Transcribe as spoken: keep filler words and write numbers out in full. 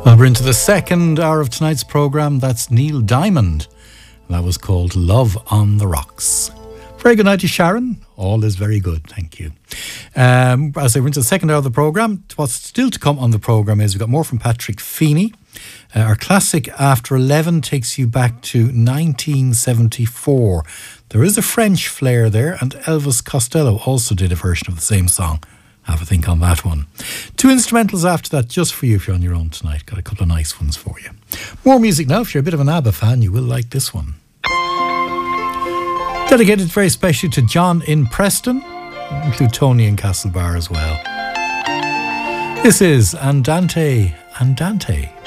Well, we're into the second hour of tonight's programme. That's Neil Diamond. That was called Love on the Rocks. Very good night to Sharon. All is very good, thank you. Um, as I say, we're into the second hour of the programme. What's still to come on the programme is we've got more from Patrick Feeney. Uh, our classic After eleven takes you back to nineteen seventy-four. There is a French flair there, and Elvis Costello also did a version of the same song. Have a think on that one. Two instrumentals after that, just for you if you're on your own tonight. Got a couple of nice ones for you. More music now. If you're a bit of an ABBA fan, you will like this one. Dedicated very specially to John in Preston. Include Tony in Castlebar as well. This is Andante Andante.